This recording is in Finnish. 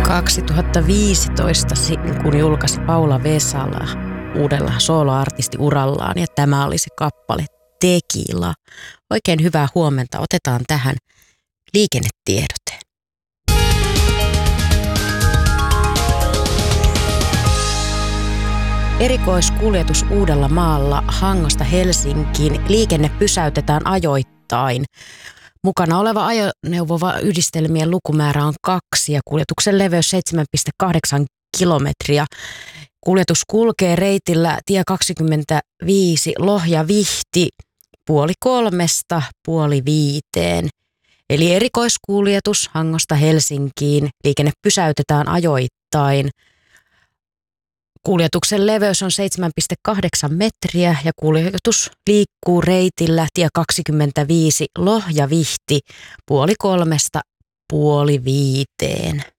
2015, kun julkaisi Paula Vesala uudella soloartistiurallaan, ja tämä oli se kappale Tequila. Oikein hyvää huomenta. Otetaan tähän liikennetiedote. Erikoiskuljetus Uudellamaalla Hangosta Helsinkiin. Liikenne pysäytetään ajoittain. Mukana oleva ajoneuvo yhdistelmien lukumäärä on 2 ja kuljetuksen leveys 7,8 kilometriä. Kuljetus kulkee reitillä tie 25 Lohja-Vihti 2:30–2:30. Eli erikoiskuljetus Hangosta Helsinkiin. Liikenne pysäytetään ajoittain. Kuljetuksen leveys on 7,8 metriä ja kuljetus liikkuu reitillä tie 25 Lohja-Vihti 2:30–2:30.